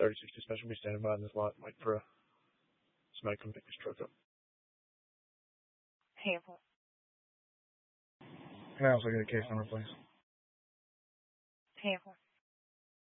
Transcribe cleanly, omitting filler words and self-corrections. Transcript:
3060 special. Be standing by in this lot, wait for somebody to come pick this truck up. Handful. Can I also get a case number, please? Handful.